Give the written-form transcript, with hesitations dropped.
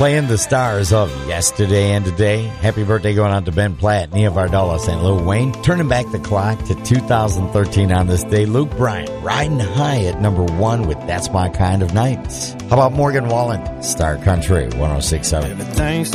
playing the stars of yesterday and today. Happy birthday going out to Ben Platt, Nia Vardalos, and Lil Wayne. Turning back the clock to 2013 on this day, Luke Bryan riding high at number 1 with That's My Kind of Night. How about Morgan Wallen, Star Country 106.7?